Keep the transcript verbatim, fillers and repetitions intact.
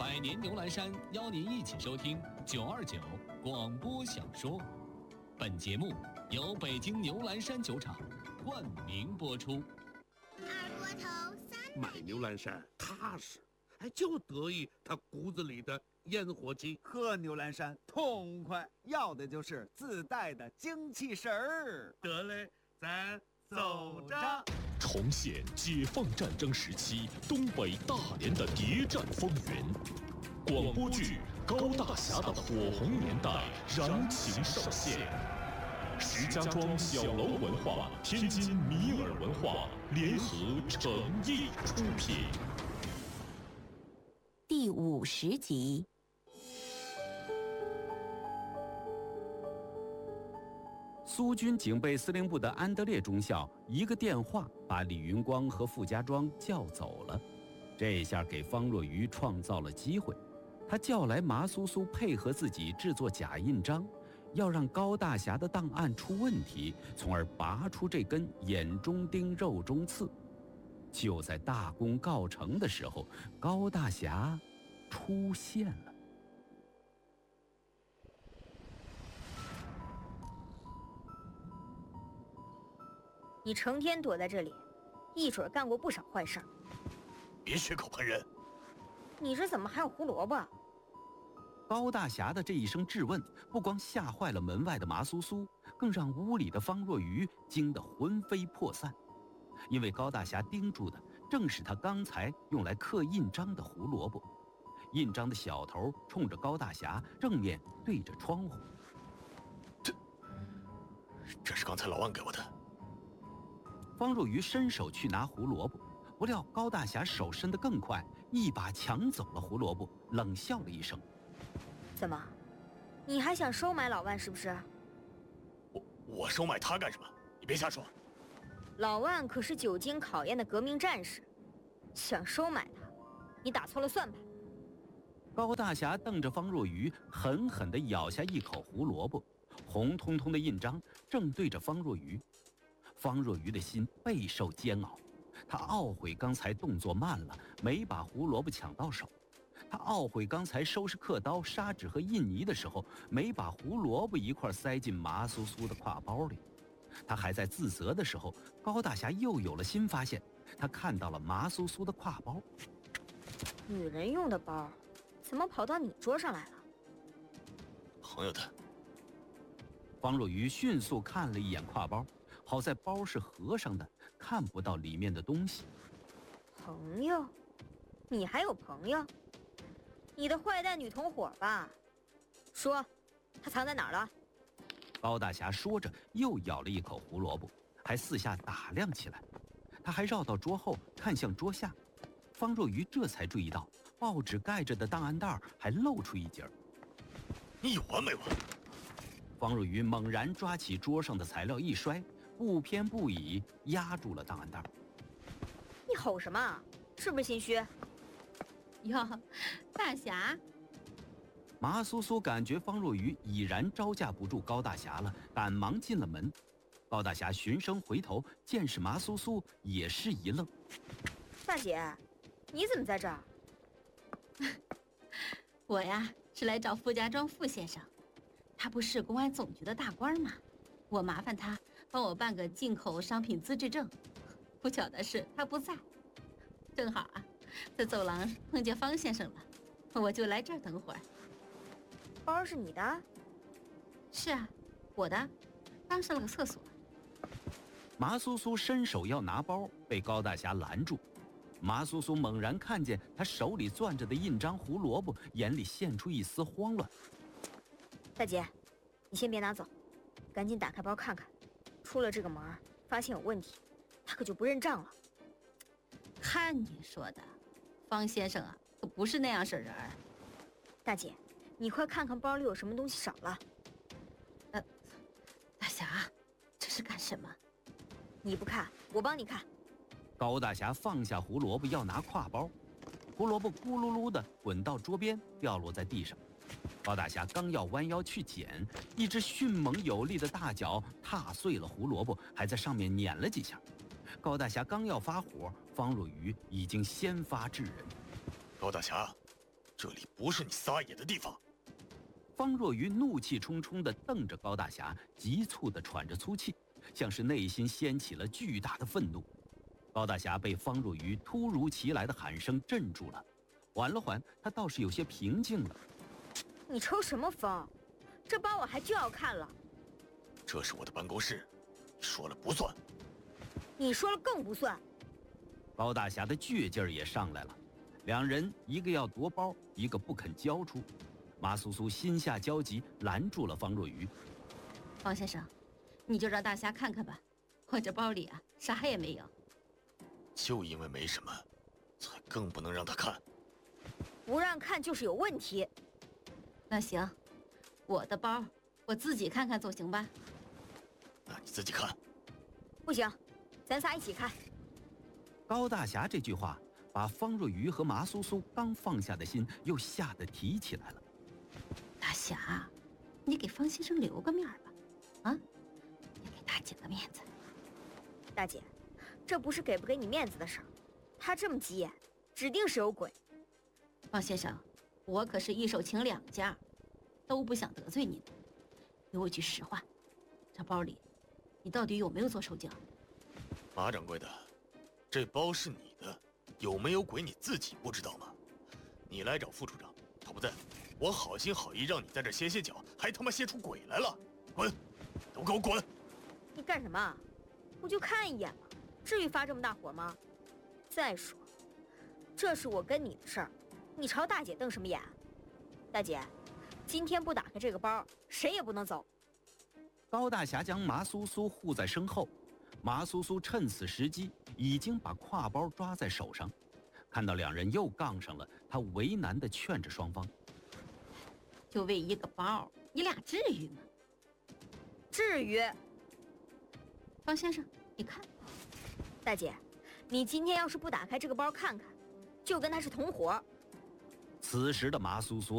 百年牛栏山邀您一起收听九二九广播小说。本节目由北京牛栏山酒厂冠名播出。 二锅头三买牛栏山踏实，还就得意他骨子里的烟火气。 喝牛栏山痛快，要的就是自带的精气神儿。 得嘞，咱走着。 重现解放战争时期东北大连的谍战风云，广播剧《高大侠的火红年代》燃情上线。石家庄小楼文化、天津米尔文化联合诚意出品。 第五十集。苏军警备司令部的安德烈中校一个电话把李云光和傅家庄叫走了，这下给方若愚创造了机会。他叫来麻苏苏配合自己制作假印章，要让高大侠的档案出问题，从而拔出这根眼中钉肉中刺。就在大功告成的时候，高大侠出现了。 你成天躲在这里，一准干过不少坏事儿。 别血口喷人！ 你这怎么还有胡萝卜？ 高大侠的这一声质问，不光吓坏了门外的麻苏苏，更让屋里的方若愚惊得魂飞魄散。因为高大侠盯住的正是他刚才用来刻印章的胡萝卜，印章的小头冲着高大侠，正面对着窗户。 这，这是刚才老万给我的。 方若愚伸手去拿胡萝卜，不料高大侠手伸得更快，一把抢走了胡萝卜，冷笑了一声：“ 怎么，你还想收买老万是不是？”“ 我我收买他干什么？你别瞎说。”“ 老万可是久经考验的革命战士，想收买他，你打错了算盘。” 高大侠瞪着方若愚，狠狠地咬下一口胡萝卜，红彤彤的印章正对着方若愚。方若愚的心备受煎熬，他懊悔刚才动作慢了，没把胡萝卜抢到手。他懊悔刚才收拾刻刀、砂纸和印泥的时候，没把胡萝卜一块塞进麻酥酥的挎包里。他还在自责的时候，高大侠又有了新发现，他看到了麻酥酥的挎包。 女人用的包，怎么跑到你桌上来了？ 朋友的。 方若愚迅速看了一眼挎包，好在包是合上的，看不到里面的东西。 朋友？你还有朋友？你的坏蛋女同伙吧？说，她藏在哪儿了？ 高大侠说着，又咬了一口胡萝卜，还四下打量起来。他还绕到桌后，看向桌下。方若愚这才注意到，报纸盖着的档案袋还露出一截。 你有完没完？ 方若愚猛然抓起桌上的材料一摔，不偏不倚压住了档案袋。 你吼什么？是不是心虚？ 哟，大侠！ 麻苏苏感觉方若愚已然招架不住高大侠了，赶忙进了门。高大侠循声回头，见是麻苏苏，也是一愣。 大姐，你怎么在这儿？ 我呀，是来找傅家庄傅先生，他不是公安总局的大官吗？我麻烦他帮我办个进口商品资质证。不巧的是他不在，正好啊，在走廊碰见方先生了，我就来这儿等会儿。 包是你的？ 是啊，我的，刚上了个厕所。 麻苏苏伸手要拿包，被高大侠拦住。麻苏苏猛然看见他手里攥着的印章胡萝卜，眼里现出一丝慌乱。 大姐，你先别拿走，赶紧打开包看看，出了这个门，发现有问题，他可就不认账了。 看你说的，方先生啊，可不是那样式人儿。 大姐，你快看看包里有什么东西少了。 呃，大侠，这是干什么？ 你不看，我帮你看。 高大侠放下胡萝卜要拿挎包，胡萝卜咕噜噜地滚到桌边，掉落在地上。高大侠刚要弯腰去捡，一只迅猛有力的大脚踏碎了胡萝卜，还在上面碾了几下。高大侠刚要发火，方若愚已经先发制人。 高大侠， 这里不是你撒野的地方。 方若愚怒气冲冲地瞪着高大侠，急促地喘着粗气，像是内心掀起了巨大的愤怒。高大侠被方若愚突如其来的喊声镇住了，缓了缓，他倒是有些平静了。 你抽什么风？这包我还就要看了。 这是我的办公室，你说了不算。 你说了更不算。 高大侠的倔劲儿也上来了，两人一个要夺包，一个不肯交出。马苏苏心下焦急，拦住了方若愚。 方先生，你就让大侠看看吧，我这包里啊啥也没有。 就因为没什么，才更不能让他看。 不让看就是有问题。 那行，我的包我自己看看总行吧？ 那你自己看。 不行，咱仨一起看。 高大侠这句话把方若愚和麻苏苏刚放下的心又吓得提起来了。 大侠，你给方先生留个面吧，啊，也给大姐个面子。 大姐，这不是给不给你面子的事儿，他这么急眼，指定是有鬼。 方先生，我可是一手请两家，都不想得罪您。给我句实话，这包里你到底有没有做手脚？ 马掌柜的，这包是你的，有没有鬼你自己不知道吗？你来找副处长，他不在，我好心好意让你在这歇歇脚，还他妈歇出鬼来了！滚，都给我滚！ 你干什么？我就看一眼嘛，至于发这么大火吗？再说，这是我跟你的事儿，你朝大姐瞪什么眼？大姐，今天不打开这个包，谁也不能走。 高大侠将麻苏苏护在身后，麻苏苏趁此时机已经把挎包抓在手上。看到两人又杠上了，他为难地劝着双方：“ 就为一个包，你俩至于吗？ 至于。 方先生，你看， 大姐，你今天要是不打开这个包看看，就跟他是同伙。” 此时的麻苏苏